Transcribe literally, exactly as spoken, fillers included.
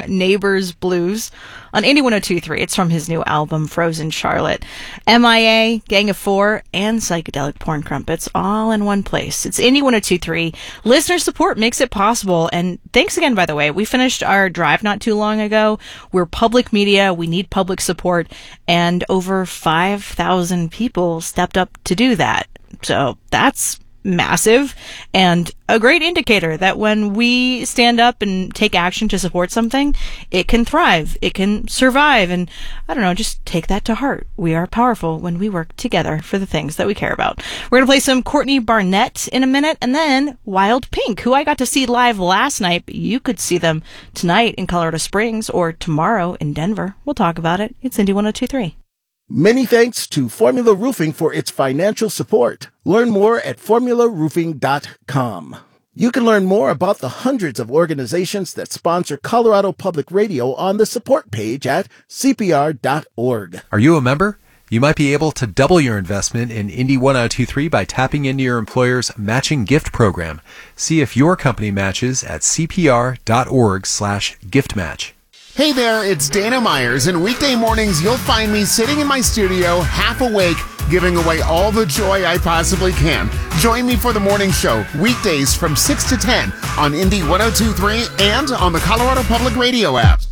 Neighbors Blues on Indie one oh two point three. It's from his new album, Frozen Charlotte. M I A, Gang of Four, and Psychedelic Porn Crumpets all in one place. It's Indie one oh two point three. Listener support makes it possible. And thanks again, by the way. We finished our drive not too long ago. We're public media. We need public support. And over five thousand people stepped up to do that. So that's massive and a great indicator that when we stand up and take action to support something, it can thrive, it can survive, and I don't know, just take that to heart. We are powerful when we work together for the things that we care about. We're going to play some Courtney Barnett in a minute, and then Wild Pink, who I got to see live last night, but you could see them tonight in Colorado Springs or tomorrow in Denver. We'll talk about it. It's Indie one oh two point three. Many thanks to Formula Roofing for its financial support. Learn more at formula roofing dot com. You can learn more about the hundreds of organizations that sponsor Colorado Public Radio on the support page at C P R dot org. Are you a member? You might be able to double your investment in Indie one oh two point three by tapping into your employer's matching gift program. See if your company matches at C P R dot org slash gift match. Hey there, it's Dana Myers, and weekday mornings you'll find me sitting in my studio, half awake, giving away all the joy I possibly can. Join me for the morning show, weekdays from six to ten on Indie one oh two point three and on the Colorado Public Radio app.